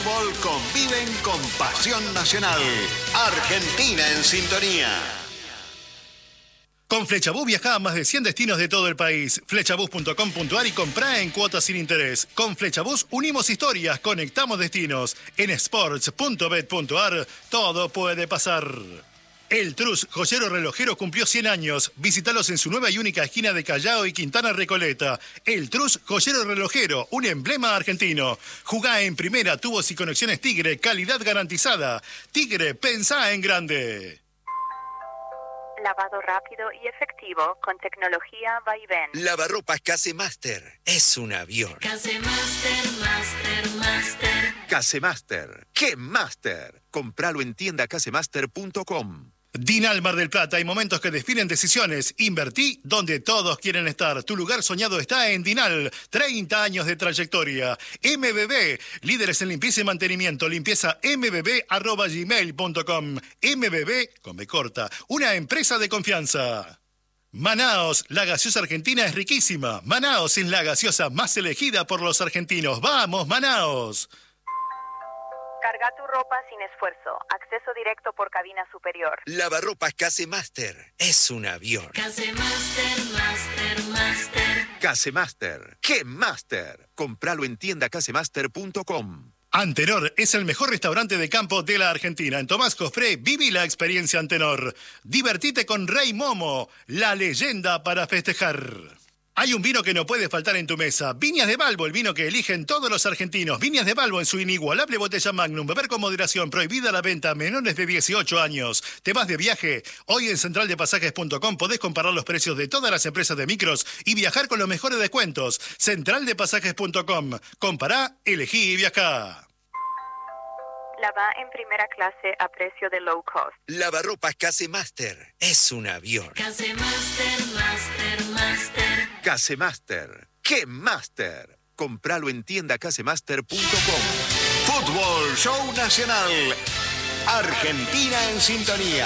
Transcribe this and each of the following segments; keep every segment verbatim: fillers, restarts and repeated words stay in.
fútbol conviven con pasión nacional. Argentina en sintonía. Con Flechabús viajá a más de cien destinos de todo el país. flechabús punto com punto ar y comprá en cuotas sin interés. Con Flechabús unimos historias, conectamos destinos. En sports punto bet punto ar todo puede pasar. El Trus, joyero relojero, cumplió cien años. Visítalos en su nueva y única esquina de Callao y Quintana Recoleta. El Trus, joyero relojero, un emblema argentino. Jugá en primera, tubos y conexiones Tigre, calidad garantizada. Tigre, pensá en grande. Lavado rápido y efectivo con tecnología Vaivén. Lavarropas Casemaster es un avión. Casemaster, Master, Master. Casemaster, ¡qué Master! Compralo en tienda casemaster punto com. Dinal Mar del Plata, hay momentos que definen decisiones. Invertí donde todos quieren estar. Tu lugar soñado está en Dinal. treinta años de trayectoria. M B B, líderes en limpieza y mantenimiento. Limpieza m b b arroba gmail punto com. M B B, con B corta, una empresa de confianza. Manaos, la gaseosa argentina es riquísima. Manaos es la gaseosa más elegida por los argentinos. ¡Vamos, Manaos! Carga tu ropa sin esfuerzo. Acceso directo por cabina superior. Lavarropas Casemaster es un avión. Casemaster, Master, Master. Casemaster, ¡qué Master! Compralo en tienda casemaster punto com. Antenor es el mejor restaurante de campo de la Argentina. En Tomás Cofré, viví la experiencia Antenor. Divertite con Rey Momo, la leyenda para festejar. Hay un vino que no puede faltar en tu mesa. Viñas de Balbo, el vino que eligen todos los argentinos. Viñas de Balbo en su inigualable botella Magnum. Beber con moderación. Prohibida la venta a menores de dieciocho años. ¿Te vas de viaje? Hoy en central de pasajes punto com podés comparar los precios de todas las empresas de micros y viajar con los mejores descuentos. central de pasajes punto com. Compará, elegí y viajá. Lava en primera clase a precio de low cost. Lavarropas Casemaster es un avión. Casemaster, Master, Master. Casemaster, ¡qué Master! Compralo en tienda casemaster punto com. Fútbol Show Nacional. Argentina en sintonía.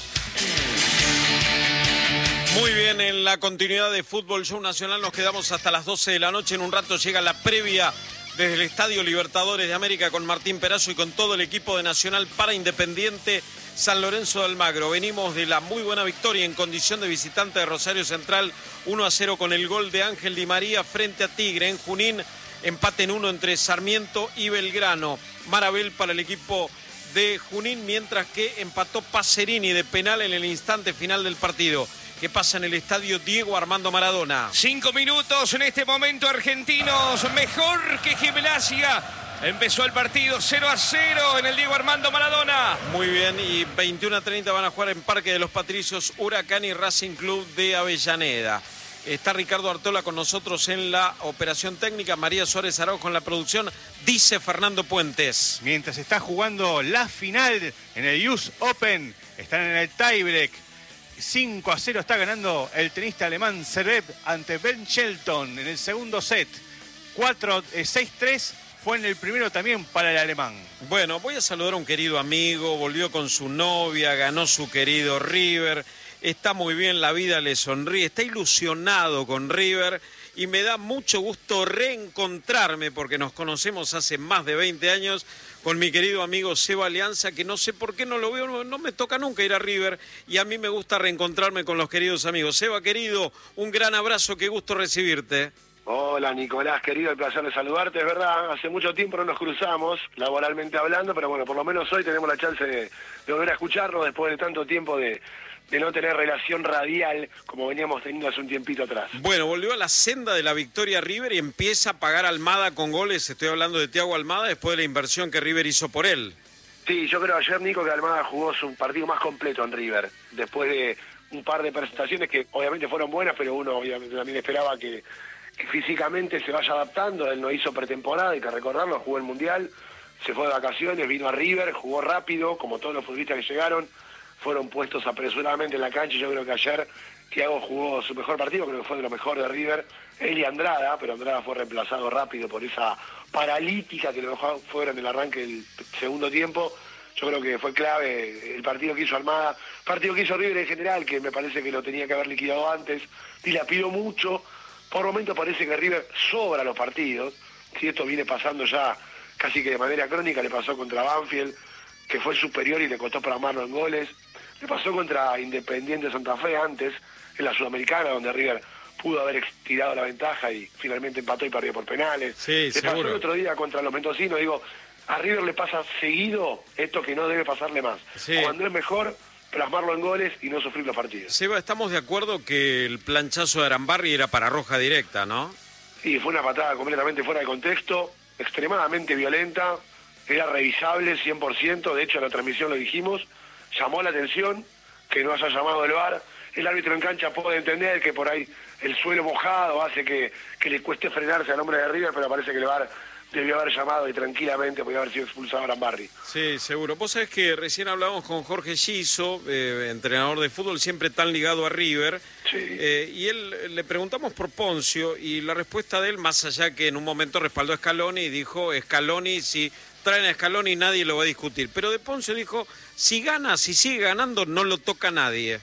Muy bien, en la continuidad de Fútbol Show Nacional nos quedamos hasta las doce de la noche. En un rato llega la previa desde el Estadio Libertadores de América con Martín Perazo y con todo el equipo de Nacional para Independiente San Lorenzo de Almagro. Venimos de la muy buena victoria en condición de visitante de Rosario Central, uno a cero con el gol de Ángel Di María frente a Tigre. En Junín, empate en uno entre Sarmiento y Belgrano. Marabel para el equipo de Junín, mientras que empató Pacerini de penal en el instante final del partido. ¿Qué pasa en el estadio Diego Armando Maradona? Cinco minutos en este momento, argentinos, mejor que Gimnasia. Empezó el partido cero a cero en el Diego Armando Maradona. Muy bien, y veintiuno a treinta van a jugar en Parque de los Patricios, Huracán y Racing Club de Avellaneda. Está Ricardo Artola con nosotros en la operación técnica, María Suárez Araujo en la producción, dice Fernando Puentes. Mientras está jugando la final en el U S Open, están en el tiebreak. cinco a cero está ganando el tenista alemán Zverev ante Ben Shelton en el segundo set. cuatro, seis tres fue en el primero también para el alemán. Bueno, voy a saludar a un querido amigo, volvió con su novia, ganó su querido River, está muy bien, la vida le sonríe, está ilusionado con River y me da mucho gusto reencontrarme porque nos conocemos hace más de veinte años con mi querido amigo Seba Alianza, que no sé por qué no lo veo, no, no me toca nunca ir a River y a mí me gusta reencontrarme con los queridos amigos. Seba, querido, un gran abrazo, qué gusto recibirte. Hola Nicolás, querido, el placer de saludarte, es verdad, hace mucho tiempo no nos cruzamos, laboralmente hablando, pero bueno, por lo menos hoy tenemos la chance de, de volver a escucharnos después de tanto tiempo de, de no tener relación radial como veníamos teniendo hace un tiempito atrás. Bueno, volvió a la senda de la victoria River y empieza a pagar Almada con goles, estoy hablando de Thiago Almada, después de la inversión que River hizo por él. Sí, yo creo ayer, Nico, que Almada jugó su partido más completo en River, después de un par de presentaciones que obviamente fueron buenas, pero uno obviamente también esperaba que que físicamente se vaya adaptando. Él no hizo pretemporada, hay que recordarlo, jugó el Mundial, se fue de vacaciones, vino a River, jugó rápido, como todos los futbolistas que llegaron, fueron puestos apresuradamente en la cancha. Yo creo que ayer Thiago jugó su mejor partido, creo que fue de lo mejor de River, él y Andrada, pero Andrada fue reemplazado rápido por esa paralítica que lo dejó fuera en el arranque del segundo tiempo. Yo creo que fue clave el partido que hizo Almada, partido que hizo River en general, que me parece que lo tenía que haber liquidado antes, y la pido mucho. Por momentos parece que River sobra los partidos, si esto viene pasando ya casi que de manera crónica, le pasó contra Banfield, que fue superior y le costó plasmarlo en goles. Le pasó contra Independiente Santa Fe antes, en la Sudamericana, donde River pudo haber estirado la ventaja y finalmente empató y perdió por penales. Sí, le seguro. pasó el otro día contra los mendocinos. Digo, a River le pasa seguido esto que no debe pasarle más. Sí. Cuando es mejor, plasmarlo en goles y no sufrir los partidos. Seba, estamos de acuerdo que el planchazo de Arambarri era para roja directa, ¿no? Sí, fue una patada completamente fuera de contexto, extremadamente violenta, era revisable cien por ciento, de hecho en la transmisión lo dijimos, llamó la atención que no haya llamado el V A R. El árbitro en cancha puede entender que por ahí el suelo mojado hace que, que le cueste frenarse al hombre de River, pero parece que el V A R debió haber llamado y tranquilamente podía haber sido expulsado a Arambarri. Sí, seguro. Vos sabés que recién hablamos con Jorge Giso, eh, entrenador de fútbol, siempre tan ligado a River, Sí. eh, y él le preguntamos por Poncio, y la respuesta de él, más allá que en un momento respaldó a Scaloni, dijo, Scaloni, si traen a Scaloni nadie lo va a discutir, pero de Poncio dijo, si gana, si sigue ganando, no lo toca nadie.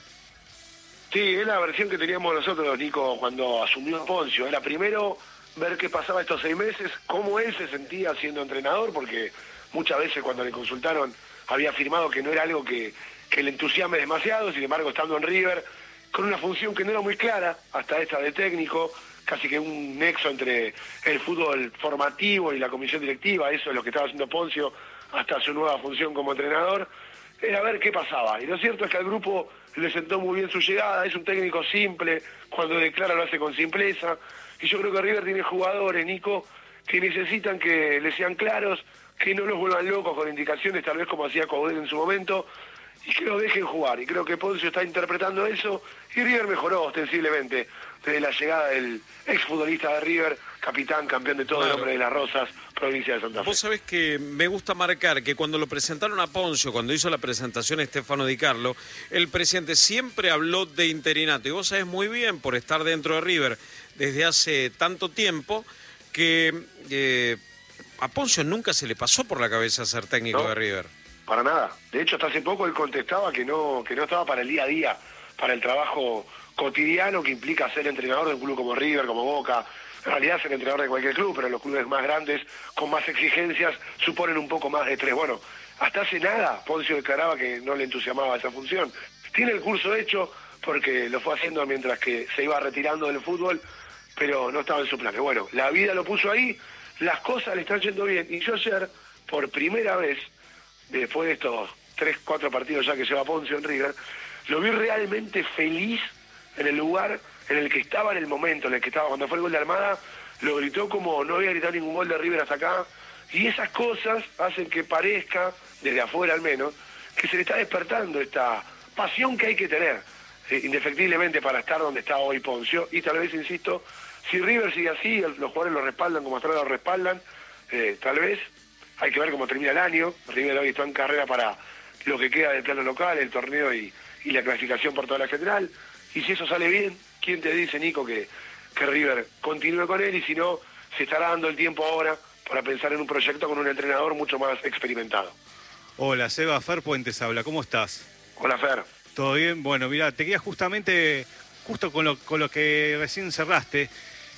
Sí, es la versión que teníamos nosotros, Nico, cuando asumió Poncio. Era primero ver qué pasaba estos seis meses, cómo él se sentía siendo entrenador, porque muchas veces cuando le consultaron había afirmado que no era algo que, que le entusiasme demasiado, sin embargo estando en River, con una función que no era muy clara, hasta esta de técnico, casi que un nexo entre el fútbol formativo y la comisión directiva, eso es lo que estaba haciendo Poncio hasta su nueva función como entrenador, era ver qué pasaba. Y lo cierto es que al grupo le sentó muy bien su llegada, es un técnico simple, cuando declara lo hace con simpleza, y yo creo que River tiene jugadores, Nico, que necesitan que les sean claros, que no los vuelvan locos con indicaciones, tal vez como hacía Coudet en su momento, y que lo dejen jugar. Y creo que Poncio está interpretando eso, y River mejoró ostensiblemente desde la llegada del exfutbolista de River, capitán, campeón de todo, Claro. el hombre de las Rosas, provincia de Santa Fe. Vos sabés que me gusta marcar que cuando lo presentaron a Poncio, cuando hizo la presentación Stefano Di Carlo, el presidente siempre habló de interinato. Y vos sabés muy bien, por estar dentro de River desde hace tanto tiempo, que eh, a Poncio nunca se le pasó por la cabeza ser técnico No. de River. Para nada. De hecho, hasta hace poco él contestaba que no, que no estaba para el día a día, para el trabajo cotidiano que implica ser entrenador de un club como River, como Boca. En realidad ser entrenador de cualquier club, pero los clubes más grandes, con más exigencias, suponen un poco más de estrés. Bueno, hasta hace nada Poncio declaraba que no le entusiasmaba esa función. Tiene el curso hecho porque lo fue haciendo mientras que se iba retirando del fútbol, pero no estaba en su plan. Que bueno, la vida lo puso ahí, las cosas le están yendo bien. Y yo ayer, por primera vez, después de estos tres, cuatro partidos ya que lleva Poncio en River, lo vi realmente feliz en el lugar en el que estaba en el momento, en el que estaba. Cuando fue el gol de Almada, lo gritó como no había gritado ningún gol de River hasta acá. Y esas cosas hacen que parezca, desde afuera al menos, que se le está despertando esta pasión que hay que tener, eh, indefectiblemente, para estar donde está hoy Poncio. Y tal vez, insisto, si River sigue así, los jugadores lo respaldan como hasta ahora lo respaldan, eh, tal vez hay que ver cómo termina el año. River hoy está en carrera para lo que queda del plano local, el torneo y, y la clasificación por toda la general. Y si eso sale bien, ¿quién te dice, Nico, que, que River continúe con él? Y si no, se estará dando el tiempo ahora para pensar en un proyecto con un entrenador mucho más experimentado. Hola, Seba, Fer Puentes habla, ¿cómo estás? Hola, Fer. ¿Todo bien? Bueno, mira, te quería justamente, justo con lo, con lo que recién cerraste,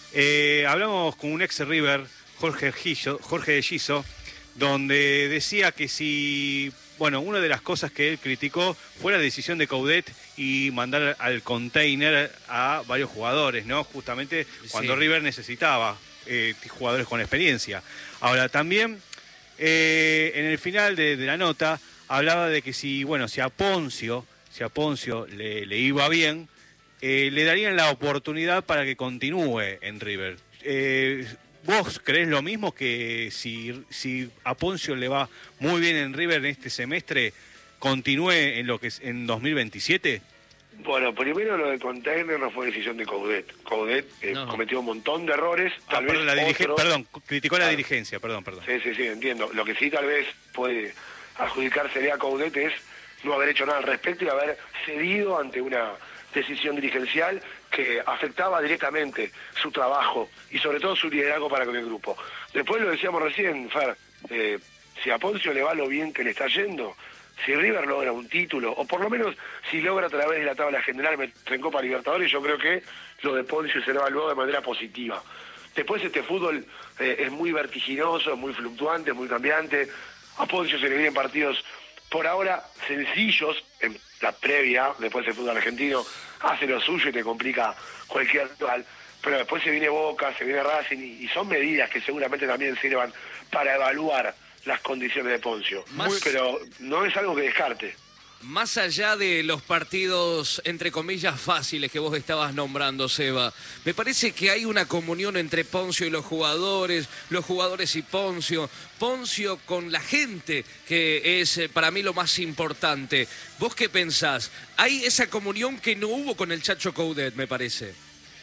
eh, hablamos con un ex River, Jorge Giso, Jorge de Giso, donde decía que si, bueno, una de las cosas que él criticó fue la decisión de Coudet y mandar al container a varios jugadores, ¿no? Justamente cuando Sí. River necesitaba eh, jugadores con experiencia. Ahora, también eh, en el final de, de la nota hablaba de que si, bueno, si a Poncio, si a Poncio le, le iba bien, eh, le darían la oportunidad para que continúe en River. Eh, ¿Vos creés lo mismo, que si, si a Poncio le va muy bien en River en este semestre, continúe en lo que es en dos mil veintisiete? Bueno, primero lo del container no fue decisión de Coudet. Coudet eh, No. cometió un montón de errores. Ah, Tal vez perdón, la dirige- otros- perdón, criticó la Claro. dirigencia, perdón, perdón. Sí, sí, sí, entiendo. Lo que sí tal vez puede adjudicársele a Coudet es no haber hecho nada al respecto y haber cedido ante una decisión dirigencial que afectaba directamente su trabajo y sobre todo su liderazgo para con el grupo. Después lo decíamos recién, Fer, eh, si a Poncio le va lo bien que le está yendo, si River logra un título, o por lo menos si logra a través de la tabla general meter en Copa Libertadores, yo creo que lo de Poncio será evaluado de manera positiva. Después este fútbol eh, es muy vertiginoso, muy fluctuante, muy cambiante. A Poncio se le vienen partidos por ahora sencillos en la previa, después el fútbol argentino hace lo suyo y te complica cualquier rival, pero después se viene Boca, se viene Racing y, y son medidas que seguramente también sirvan para evaluar las condiciones de Poncio. Más... Pero no es algo que descarte. Más allá de los partidos, entre comillas, fáciles que vos estabas nombrando, Seba, me parece que hay una comunión entre Poncio y los jugadores, los jugadores y Poncio, Poncio con la gente, que es eh, para mí lo más importante. ¿Vos qué pensás? Hay esa comunión que no hubo con el Chacho Coudet, me parece.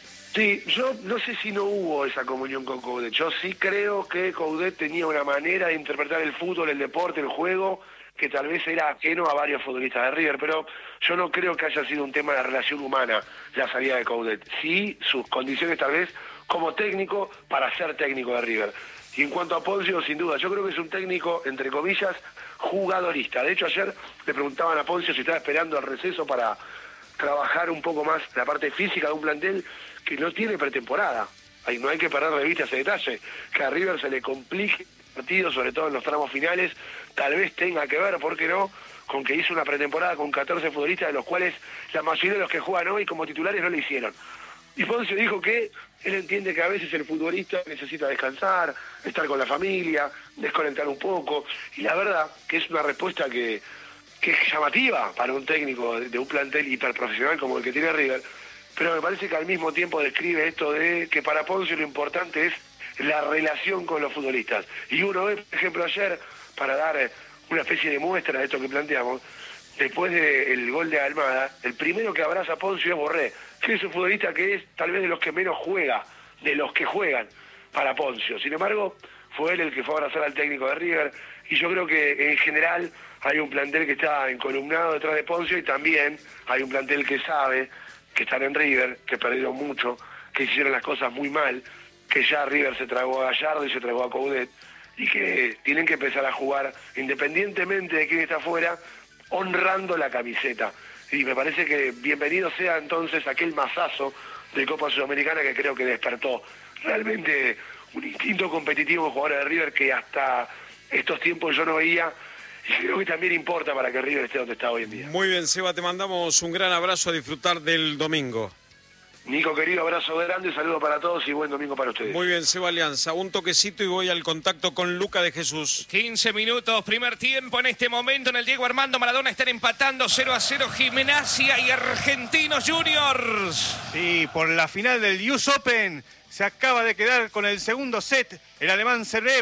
Sí, yo no sé si no hubo esa comunión con Coudet. Yo sí creo que Coudet tenía una manera de interpretar el fútbol, el deporte, el juego, que tal vez era ajeno a varios futbolistas de River, pero yo no creo que haya sido un tema de relación humana la salida de Coudet. Sí, sus condiciones tal vez como técnico para ser técnico de River. Y en cuanto a Poncio, sin duda, yo creo que es un técnico, entre comillas, jugadorista. De hecho, ayer le preguntaban a Poncio si estaba esperando el receso para trabajar un poco más la parte física de un plantel que no tiene pretemporada. Ahí no hay que perder de vista ese detalle, que a River se le complique el partido, sobre todo en los tramos finales, tal vez tenga que ver, ¿por qué no?, con que hizo una pretemporada con catorce futbolistas, de los cuales la mayoría de los que juegan hoy como titulares no lo hicieron. Y Poncio dijo que él entiende que a veces el futbolista necesita descansar, estar con la familia, desconectar un poco, y la verdad que es una respuesta que, que es llamativa para un técnico de, de un plantel hiperprofesional como el que tiene River, pero me parece que al mismo tiempo describe esto de que para Poncio lo importante es la relación con los futbolistas. Y uno ve, por ejemplo, ayer, para dar una especie de muestra de esto que planteamos, después del gol de Almada, el primero que abraza a Poncio es Borré, que es un futbolista que es tal vez de los que menos juega, de los que juegan para Poncio. Sin embargo, fue él el que fue a abrazar al técnico de River, y yo creo que en general hay un plantel que está encolumnado detrás de Poncio, y también hay un plantel que sabe que están en River, que perdieron mucho, que hicieron las cosas muy mal, que ya River se tragó a Gallardo y se tragó a Coudet, y que tienen que empezar a jugar, independientemente de quién está afuera, honrando la camiseta. Y me parece que bienvenido sea entonces aquel mazazo de Copa Sudamericana que creo que despertó realmente un instinto competitivo en jugadores de River que hasta estos tiempos yo no veía, y creo que también importa para que River esté donde está hoy en día. Muy bien, Seba, te mandamos un gran abrazo, a disfrutar del domingo. Nico, querido, abrazo grande, saludo para todos y buen domingo para ustedes. Muy bien, Seba Alianza. Un toquecito y voy al contacto con Luca de Jesús. quince minutos, primer tiempo en este momento en el Diego Armando Maradona. Están empatando cero a cero Gimnasia y Argentinos Juniors. Sí, por la final del U S Open se acaba de quedar con el segundo set el alemán Zverev,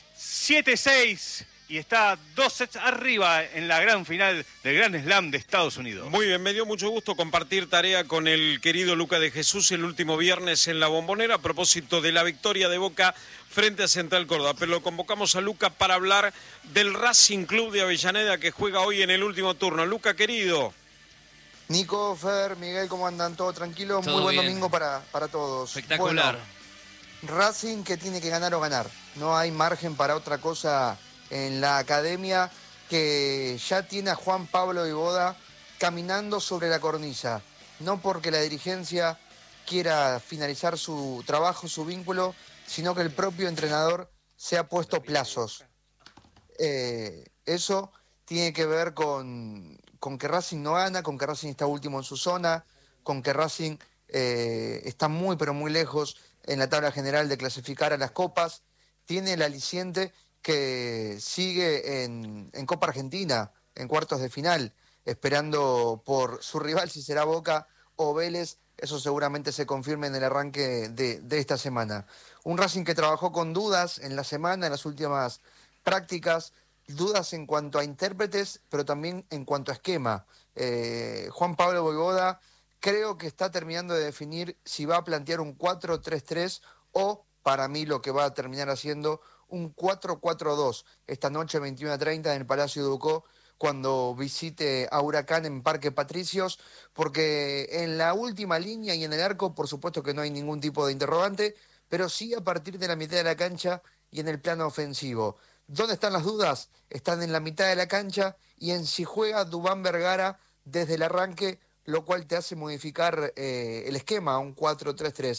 siete seis. Y está dos sets arriba en la gran final del Grand Slam de Estados Unidos. Muy bien, me dio mucho gusto compartir tarea con el querido Luca de Jesús el último viernes en La Bombonera a propósito de la victoria de Boca frente a Central Córdoba. Pero lo convocamos a Luca para hablar del Racing Club de Avellaneda que juega hoy en el último turno. Luca, querido. Nico, Fer, Miguel, ¿cómo andan? ¿Todo tranquilo? Todo Muy buen bien. domingo para, para todos. Espectacular. Bueno, Racing que tiene que ganar o ganar. No hay margen para otra cosa en la academia, que ya tiene a Juan Pablo Iboda caminando sobre la cornisa. No porque la dirigencia quiera finalizar su trabajo, su vínculo, sino que el propio entrenador se ha puesto plazos. Eh, eso tiene que ver con, con que Racing no gana, con que Racing está último en su zona, con que Racing eh, está muy pero muy lejos en la tabla general de clasificar a las copas. Tiene el aliciente que sigue en, en Copa Argentina, en cuartos de final, esperando por su rival, si será Boca o Vélez. Eso seguramente se confirme en el arranque de, de esta semana. Un Racing que trabajó con dudas en la semana, en las últimas prácticas, dudas en cuanto a intérpretes, pero también en cuanto a esquema. Eh, Juan Pablo Vojvoda creo que está terminando de definir si va a plantear un cuatro tres tres o, para mí, lo que va a terminar haciendo un cuatro cuatro dos esta noche veintiuno treinta en el Palacio Ducó, cuando visite a Huracán en Parque Patricios, porque en la última línea y en el arco, por supuesto que no hay ningún tipo de interrogante, pero sí a partir de la mitad de la cancha y en el plano ofensivo. ¿Dónde están las dudas? Están en la mitad de la cancha y en si juega Dubán Vergara desde el arranque, lo cual te hace modificar eh, el esquema a un cuatro tres tres.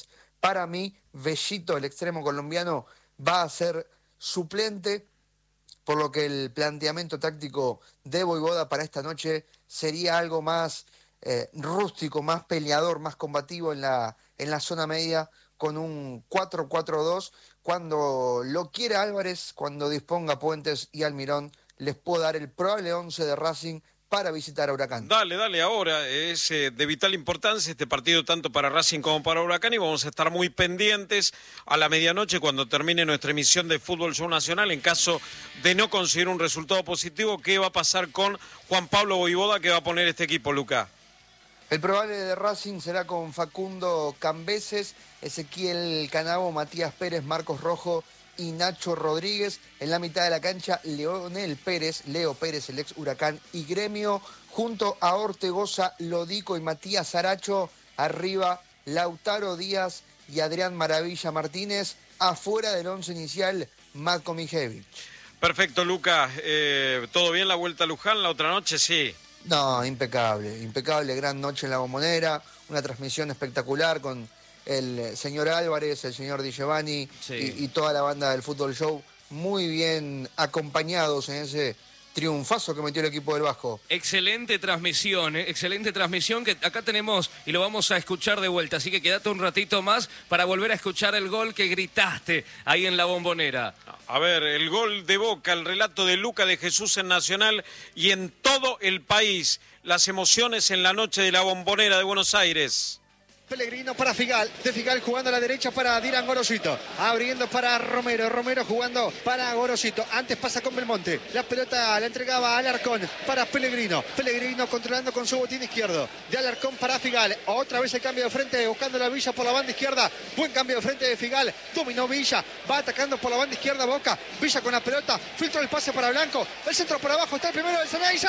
Para mí, Bellito, el extremo colombiano, va a ser suplente, por lo que el planteamiento táctico de Vojvoda para esta noche sería algo más eh, rústico, más peleador, más combativo en la, en la zona media, con un cuatro cuatro dos. Cuando lo quiera Álvarez, cuando disponga Puentes y Almirón, les puedo dar el probable once de Racing para visitar a Huracán. Dale, dale, ahora es eh, de vital importancia este partido tanto para Racing como para Huracán y vamos a estar muy pendientes a la medianoche cuando termine nuestra emisión de Fútbol Show Nacional. En caso de no conseguir un resultado positivo, ¿qué va a pasar con Juan Pablo Vojvoda que va a poner este equipo, Luca? El probable de Racing será con Facundo Cambeses, Ezequiel Canavo, Matías Pérez, Marcos Rojo y Nacho Rodríguez. En la mitad de la cancha, Leonel Pérez, Leo Pérez, el ex Huracán y Gremio, junto a Ortegoza, Lodico y Matías Aracho. Arriba, Lautaro Díaz y Adrián Maravilla Martínez. Afuera del once inicial, Matko Mijevic. Perfecto, Luca. Eh, ¿Todo bien la vuelta a Luján la otra noche? Sí. No, impecable, impecable, gran noche en la Bombonera, una transmisión espectacular con el señor Álvarez, el señor Di Giovanni sí. y, y toda la banda del Fútbol Show, muy bien acompañados en ese triunfazo que metió el equipo del Vasco. Excelente transmisión, ¿eh? excelente transmisión que acá tenemos y lo vamos a escuchar de vuelta, así que quédate un ratito más para volver a escuchar el gol que gritaste ahí en la Bombonera. A ver, el gol de Boca, el relato de Luca de Jesús en Nacional y en todo el país, las emociones en la noche de la Bombonera de Buenos Aires. Pellegrino para Figal, de Figal jugando a la derecha para Dylan Gorosito, abriendo para Romero, Romero jugando para Gorosito, antes pasa con Belmonte, la pelota la entregaba a Alarcón para Pellegrino, Pellegrino controlando con su botín izquierdo, de Alarcón para Figal, otra vez el cambio de frente, buscando la Villa por la banda izquierda, buen cambio de frente de Figal, dominó Villa, va atacando por la banda izquierda Boca, Villa con la pelota, filtró el pase para Blanco, el centro por abajo, está el primero del Ceneice.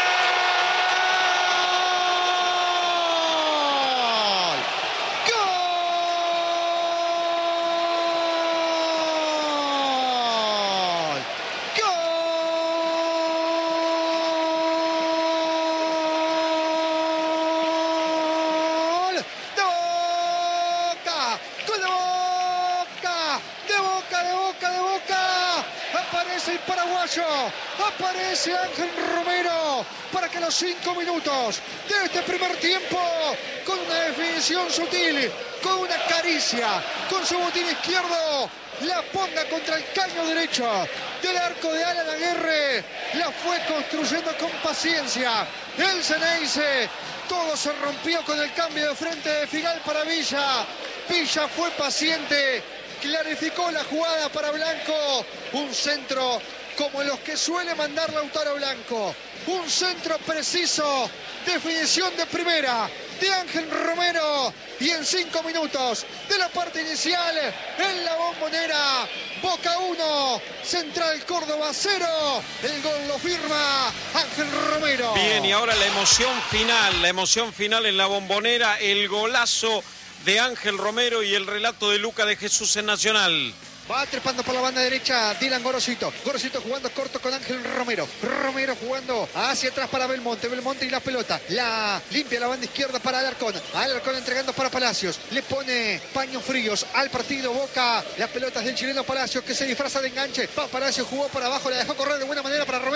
Aparece Ángel Romero para que a los cinco minutos de este primer tiempo, con una definición sutil, con una caricia, con su botín izquierdo, la ponga contra el caño derecho del arco de Alan Aguirre. La fue construyendo con paciencia el Ceneice. Todo se rompió con el cambio de frente de Figal para Villa. Villa fue paciente, clarificó la jugada para Blanco. Un centro como los que suele mandar Lautaro Blanco. Un centro preciso, definición de primera de Ángel Romero. Y en cinco minutos de la parte inicial, en la Bombonera, Boca uno, Central Córdoba cero. El gol lo firma Ángel Romero. Bien, y ahora la emoción final, la emoción final en la Bombonera, el golazo de Ángel Romero y el relato de Luca de Jesús en Nacional. Va trepando por la banda derecha Dylan Gorosito. Gorosito jugando corto con Ángel Romero. Romero jugando hacia atrás para Belmonte. Belmonte y la pelota. La limpia la banda izquierda para Alarcón. Alarcón entregando para Palacios. Le pone paños fríos al partido Boca. Las pelotas del chileno Palacios que se disfraza de enganche. Va Palacios, jugó para abajo. La dejó correr de buena manera para Romero.